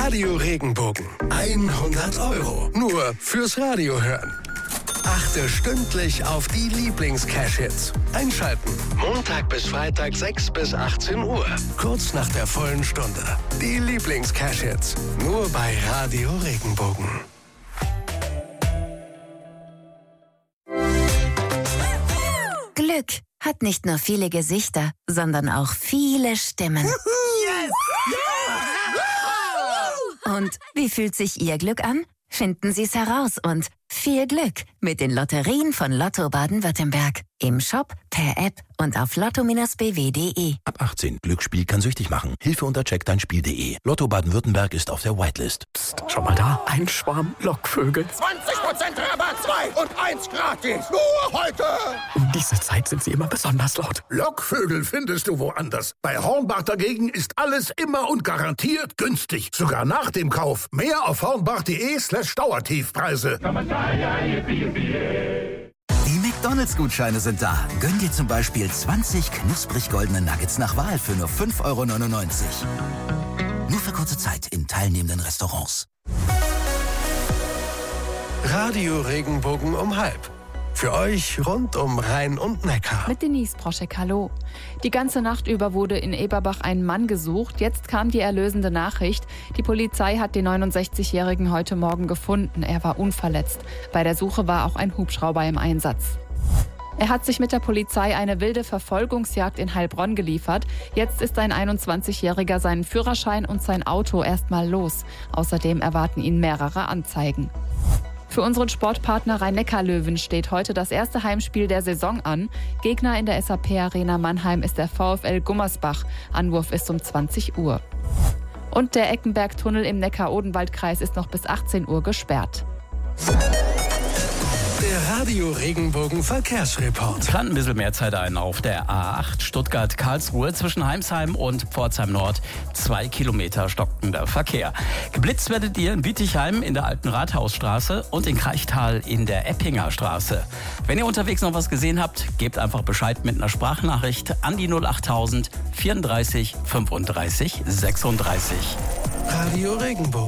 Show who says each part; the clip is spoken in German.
Speaker 1: Radio Regenbogen. 100 €. Nur fürs Radio hören. Achte stündlich auf die Lieblings-Cash-Hits. Einschalten. Montag bis Freitag 6 bis 18 Uhr. Kurz nach der vollen Stunde. Die Lieblings-Cash-Hits. Nur bei Radio Regenbogen.
Speaker 2: Glück hat nicht nur viele Gesichter, sondern auch viele Stimmen.
Speaker 3: Yes!
Speaker 2: Und wie fühlt sich Ihr Glück an? Finden Sie es heraus und viel Glück mit den Lotterien von Lotto Baden-Württemberg. Im Shop, per App und auf lotto-bw.de.
Speaker 4: Ab 18. Glücksspiel kann süchtig machen. Hilfe unter checkdeinspiel.de. Lotto Baden-Württemberg ist auf der Whitelist.
Speaker 5: Psst, schau mal da. Ein Schwarm Lockvögel.
Speaker 3: 20% Rabatt, 2 und 1 gratis. Nur heute.
Speaker 5: Um diese Zeit sind sie immer besonders laut.
Speaker 6: Lockvögel findest du woanders. Bei Hornbach dagegen ist alles immer und garantiert günstig. Sogar nach dem Kauf. Mehr auf hornbach.de/Dauertiefpreise.
Speaker 7: Die McDonalds-Gutscheine sind da. Gönn dir zum Beispiel 20 knusprig goldene Nuggets nach Wahl für nur 5,99 €. Nur für kurze Zeit in teilnehmenden Restaurants.
Speaker 1: Radio Regenbogen um 12:30. Für euch rund um Rhein und Neckar.
Speaker 8: Mit Denise Proschek, hallo. Die ganze Nacht über wurde in Eberbach ein Mann gesucht. Jetzt kam die erlösende Nachricht. Die Polizei hat den 69-Jährigen heute Morgen gefunden. Er war unverletzt. Bei der Suche war auch ein Hubschrauber im Einsatz. Er hat sich mit der Polizei eine wilde Verfolgungsjagd in Heilbronn geliefert. Jetzt ist ein 21-Jähriger seinen Führerschein und sein Auto erstmal los. Außerdem erwarten ihn mehrere Anzeigen. Für unseren Sportpartner Rhein-Neckar-Löwen steht heute das erste Heimspiel der Saison an. Gegner in der SAP-Arena Mannheim ist der VfL Gummersbach. Anwurf ist um 20 Uhr. Und der Eckenberg-Tunnel im Neckar-Odenwald-Kreis ist noch bis 18 Uhr gesperrt.
Speaker 1: Der Radio Regenbogen Verkehrsreport.
Speaker 9: Plant ein bisschen mehr Zeit ein auf der A8 Stuttgart-Karlsruhe zwischen Heimsheim und Pforzheim Nord. 2 Kilometer stockender Verkehr. Geblitzt werdet ihr in Bietigheim in der Alten Rathausstraße und in Kraichtal in der Eppinger Straße. Wenn ihr unterwegs noch was gesehen habt, gebt einfach Bescheid mit einer Sprachnachricht an die 08000 34 35 36.
Speaker 1: Radio Regenbogen.